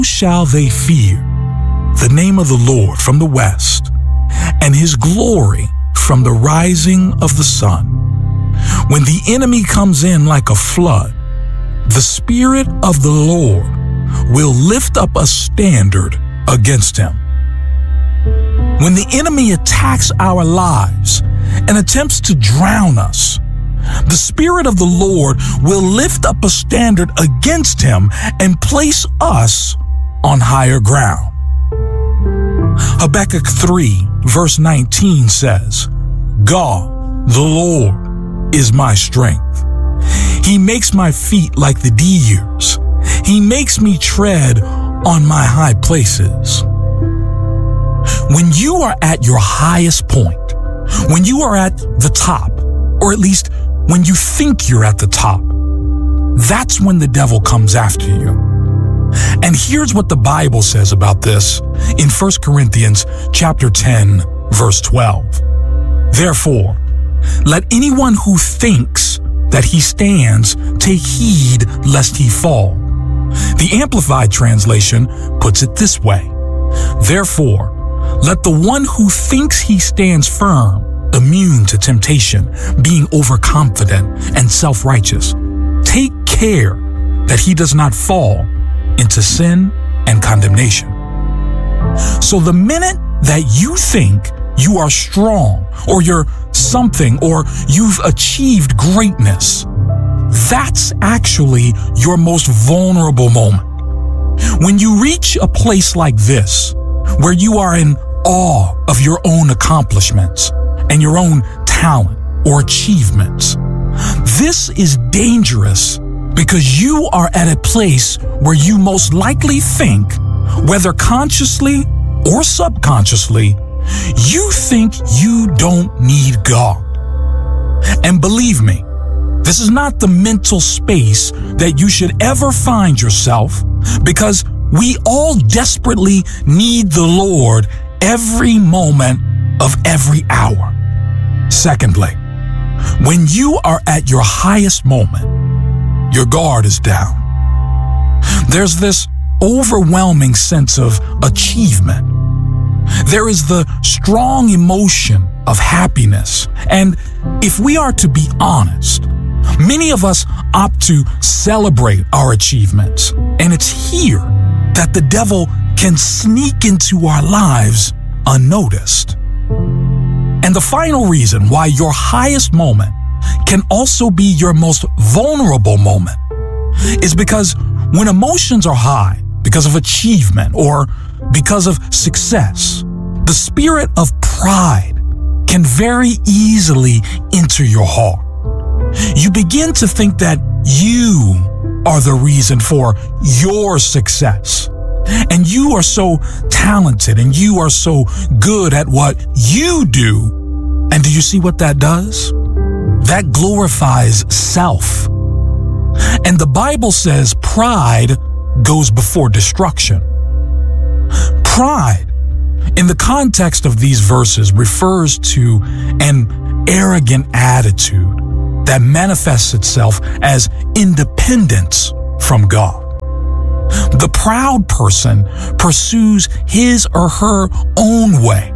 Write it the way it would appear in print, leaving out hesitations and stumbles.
shall they fear the name of the Lord from the west, and his glory from the rising of the sun. When the enemy comes in like a flood, the Spirit of the Lord will lift up a standard against him. When the enemy attacks our lives and attempts to drown us, the Spirit of the Lord will lift up a standard against him and place us on higher ground. Habakkuk 3 verse 19 says, God, the Lord, is my strength. He makes my feet like the deer's. He makes me tread on my high places. When you are at your highest point, when you are at the top, or at least when you think you're at the top, that's when the devil comes after you. And here's what the Bible says about this in 1 Corinthians chapter 10, verse 12. Therefore, let anyone who thinks that he stands take heed lest he fall. The Amplified Translation puts it this way. Therefore, let the one who thinks he stands firm, immune to temptation, being overconfident and self-righteous, take care that he does not fall into sin and condemnation. So the minute that you think you are strong, or you're something, or you've achieved greatness, that's actually your most vulnerable moment. When you reach a place like this, where you are in awe of your own accomplishments and your own talent or achievements, this is dangerous because you are at a place where you most likely think, whether consciously or subconsciously, you think you don't need God. And believe me, this is not the mental space that you should ever find yourself, because we all desperately need the Lord every moment of every hour. Secondly, when you are at your highest moment, your guard is down. There's this overwhelming sense of achievement. There is the strong emotion of happiness. And if we are to be honest, many of us opt to celebrate our achievements. And it's here that the devil can sneak into our lives unnoticed. And the final reason why your highest moment can also be your most vulnerable moment is because when emotions are high because of achievement or because of success, the spirit of pride can very easily enter your heart. You begin to think that you are the reason for your success. And you are so talented and you are so good at what you do. And do you see what that does? That glorifies self. And the Bible says pride goes before destruction. Pride, in the context of these verses, refers to an arrogant attitude that manifests itself as independence from God. The proud person pursues his or her own way